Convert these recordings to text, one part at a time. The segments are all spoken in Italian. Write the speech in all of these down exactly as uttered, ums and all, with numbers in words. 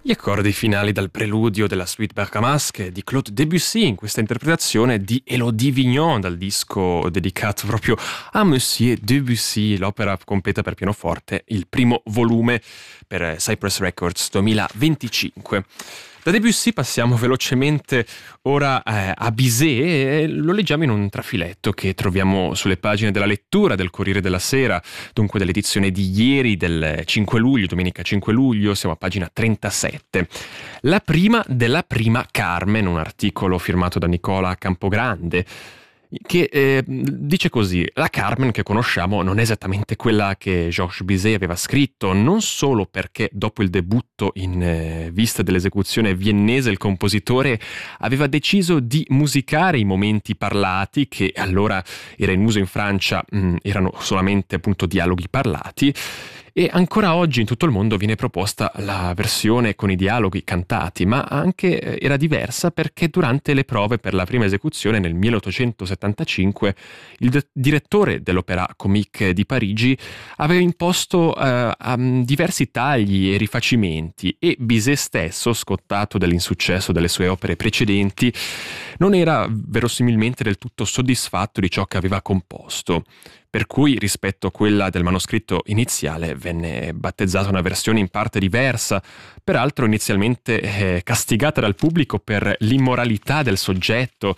Gli accordi finali dal preludio della suite bergamasque di Claude Debussy in questa interpretazione di Elodie Vignon dal disco dedicato proprio a Monsieur Debussy, l'opera completa per pianoforte, il primo volume per Cypress Records duemilaventicinque. Da Debussy passiamo velocemente ora eh, a Bizet e lo leggiamo in un trafiletto che troviamo sulle pagine della lettura del Corriere della Sera, dunque dell'edizione di ieri del cinque luglio, domenica cinque luglio, siamo a pagina trentasette. La prima della prima Carmen, un articolo firmato da Nicola Campogrande, che eh, dice così: la Carmen che conosciamo non è esattamente quella che Georges Bizet aveva scritto, non solo perché dopo il debutto in eh, vista dell'esecuzione viennese il compositore aveva deciso di musicare i momenti parlati, che allora era in uso in Francia, mh, erano solamente appunto dialoghi parlati, e ancora oggi in tutto il mondo viene proposta la versione con i dialoghi cantati, ma anche era diversa perché durante le prove per la prima esecuzione nel milleottocentosettantacinque il de- direttore dell'Opéra Comique di Parigi aveva imposto eh, um, diversi tagli e rifacimenti, e Bizet stesso, scottato dall'insuccesso delle sue opere precedenti, non era verosimilmente del tutto soddisfatto di ciò che aveva composto. Per cui rispetto a quella del manoscritto iniziale venne battezzata una versione in parte diversa, peraltro inizialmente eh, castigata dal pubblico per l'immoralità del soggetto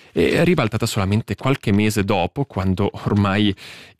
e ribaltata solamente qualche mese dopo, quando ormai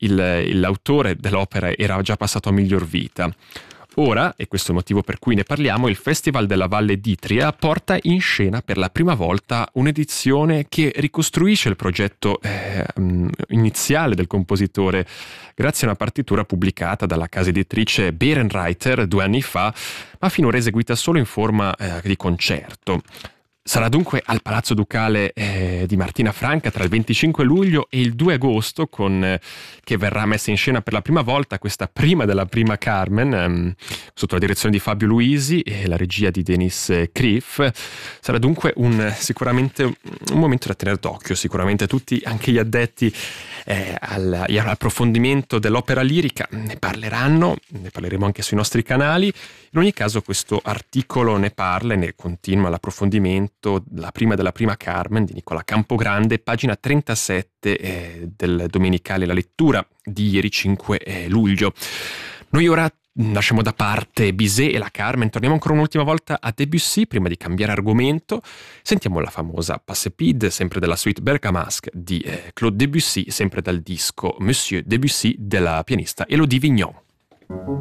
il, l'autore dell'opera era già passato a miglior vita. Ora, e questo è il motivo per cui ne parliamo, il Festival della Valle d'Itria porta in scena per la prima volta un'edizione che ricostruisce il progetto eh, iniziale del compositore grazie a una partitura pubblicata dalla casa editrice Bärenreiter due anni fa, ma finora eseguita solo in forma eh, di concerto. Sarà dunque al Palazzo Ducale eh, di Martina Franca tra il venticinque luglio e il due agosto, con, eh, che verrà messa in scena per la prima volta questa prima della prima Carmen, ehm, sotto la direzione di Fabio Luisi e la regia di Denis Krief. Sarà dunque un, sicuramente un momento da tenere d'occhio. Sicuramente tutti, anche gli addetti eh, al, all'approfondimento dell'opera lirica, ne parleranno, ne parleremo anche sui nostri canali. In ogni caso questo articolo ne parla e ne continua l'approfondimento, la prima della prima Carmen di Nicola Campogrande, pagina trentasette eh, del domenicale La Lettura di ieri cinque luglio. Noi ora lasciamo da parte Bizet e la Carmen, torniamo ancora un'ultima volta a Debussy prima di cambiare argomento. Sentiamo la famosa Passepide, sempre della suite bergamasque di eh, Claude Debussy, sempre dal disco Monsieur Debussy della pianista Elodie Vignon.